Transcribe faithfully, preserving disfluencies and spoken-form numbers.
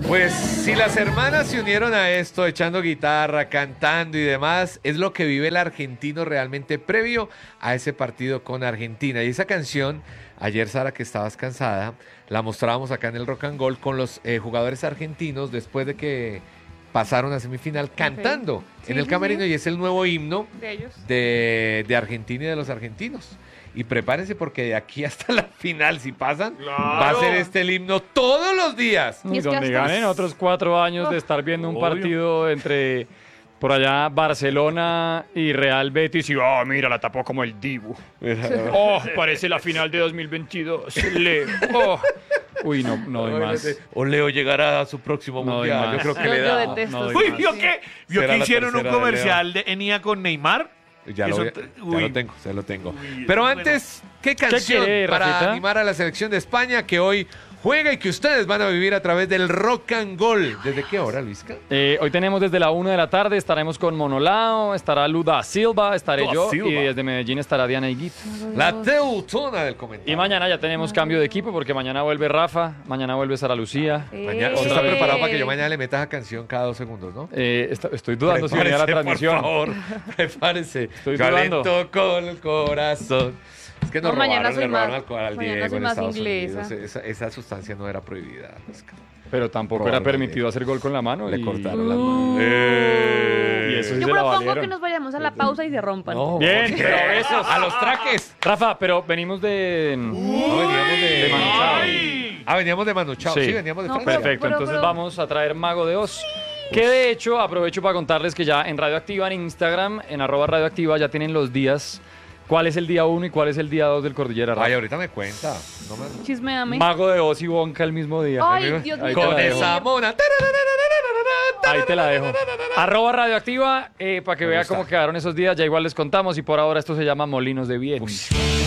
Pues si las hermanas se unieron a esto, echando guitarra, cantando y demás, es lo que vive el argentino realmente previo a ese partido con Argentina. Y esa canción, ayer Sara, que estabas cansada, la mostrábamos acá en el Rock and Roll con los eh, jugadores argentinos después de que pasaron a semifinal cantando okay. en sí, el sí, camerino sí. Y es el nuevo himno de ellos, de, de Argentina y de los argentinos. Y prepárense porque de aquí hasta la final, si pasan, Claro. va a ser este el himno todos los días. Y Y es que donde hasta- ganen otros cuatro años Oh. de estar viendo un Obvio. partido entre por allá Barcelona y Real Betis y oh, mira, la tapó como el Dibu. Oh, parece la final de dos mil veintidós. Le, oh. Uy, no, no doy más. O Leo llegará a su próximo No doy mundial. más. Yo creo que Yo- le yo da. detesto. No doy Uy, más. ¿vio que, vio Será que la hicieron un tercera de comercial de Enia con Neymar? Ya lo, Eso voy a- te- ya uy. lo tengo, se lo tengo. Uy, Pero bueno. antes, ¿qué canción quiere, para Rafita? animar a la selección de España que hoy juega y que ustedes van a vivir a través del Rock and Roll? ¿Desde qué hora, Luisca? Eh, hoy tenemos desde la una de la tarde, estaremos con Monolao, estará Luda Silva, estaré Da yo Silva. y desde Medellín estará Diana Higuit. La teutona del comentario. Y mañana ya tenemos cambio de equipo porque mañana vuelve Rafa, mañana vuelve Sara Lucía. Mañana, usted está preparado para que yo mañana le meta esa canción cada dos segundos, ¿no? Eh, est- estoy dudando si venía a la Prepárese, transmisión. por favor, prepárese. Estoy Calento dudando. con el corazón. Es que nos No, mañana robaron, soy le robaron más- al, co- al mañana Diego soy en más Estados inglesa. Unidos. Esa, esa sustancia no era prohibida, Luisca. Pero tampoco era Probablemente. permitido hacer gol con la mano. Le y... cortaron las Uh. manos. Y eso sí Yo se la propongo valieron. que nos vayamos a la pausa y se rompan. No, Bien, ¿qué? pero besos. A los traques. Rafa, pero venimos de... No, veníamos de, de Manu Chao. Ay. Ah, veníamos de Manu Chao. Sí, Sí. veníamos de No, Francia. Perfecto, pero- entonces pero- vamos a traer Mago de Oz. Que de hecho, aprovecho para contarles que ya en Radioactiva, en Instagram, en arroba Radioactiva, ya tienen los días. ¿Cuál es el día uno y cuál es el día dos del Cordillera Rafa? Ay, ahorita me cuenta. No me... Chismeame. Mago de Oz y Bonca el mismo día. Ay, Dios Ahí mío. te Con la dejo. esa mona. Ahí te la dejo. Arroba Radioactiva, eh, para que Me vea gusta. cómo quedaron esos días. Ya igual les contamos y por ahora esto se llama Molinos de Viento.